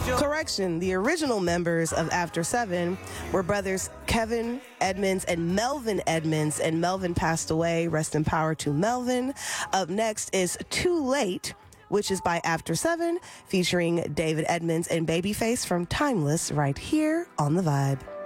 Correction, the original members of After Seven were brothers Kevin Edmonds and Melvin Edmonds, and Melvin passed away. Rest in power to Melvin. Up next is Too Late, which is by After Seven, featuring David Edmonds and Babyface from Timeless, right here on The Vibe.